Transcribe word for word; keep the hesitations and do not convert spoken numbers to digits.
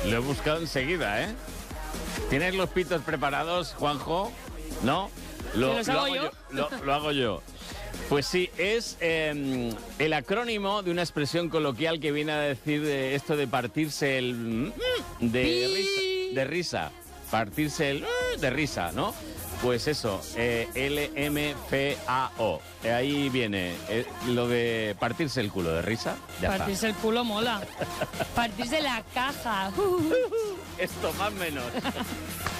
Lo he buscado enseguida, ¿eh? ¿Tienes los pitos preparados, Juanjo? ¿No? Lo, ¿Los lo hago yo? Lo, lo hago yo. Pues sí, es eh, el acrónimo de una expresión coloquial que viene a decir de esto de partirse el... de risa, de risa. Partirse el... de risa, ¿no? Pues eso, eh, L M F A O. Ahí viene eh, lo de partirse el culo de risa. Ya partirse está. el culo mola. Partirse la caja. Esto más menos.